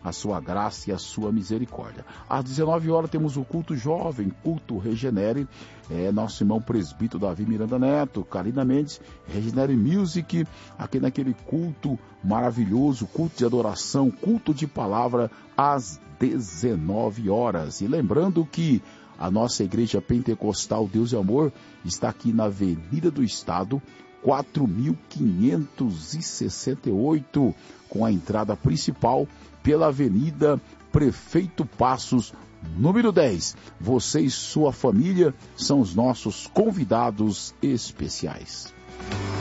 a sua graça e a sua misericórdia. Às 19 horas temos o culto jovem, culto Regenere, nosso irmão presbítero Davi Miranda Neto, Karina Mendes, Regenere Music, aqui naquele culto maravilhoso, culto de adoração, culto de palavra, às 19 horas. E lembrando que a nossa igreja pentecostal Deus e Amor está aqui na Avenida do Estado, 4.568, com a entrada principal pela Avenida Prefeito Passos, número 10. Você e sua família são os nossos convidados especiais.